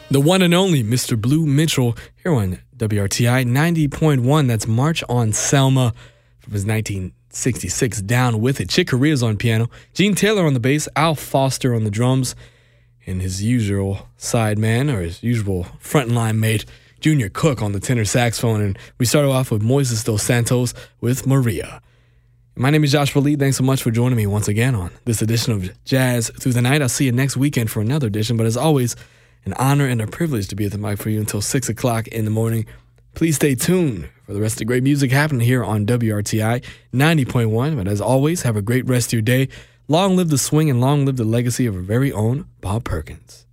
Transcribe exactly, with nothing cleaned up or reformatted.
The one and only Mister Blue Mitchell here on W R T I ninety point one. That's March on Selma from his nineteen sixty-six Down With It. Chick Corea's on piano, Gene Taylor on the bass, Al Foster on the drums, and his usual sideman or his usual frontline mate, Junior Cook on the tenor saxophone. And we started off with Moises dos Santos with Maria. My name is Joshua Lee. Thanks so much for joining me once again on this edition of Jazz Through the Night. I'll see you next weekend for another edition. But as always, an honor and a privilege to be at the mic for you until six o'clock in the morning. Please stay tuned for the rest of the great music happening here on W R T I ninety point one. But as always, have a great rest of your day. Long live the swing and long live the legacy of our very own Bob Perkins.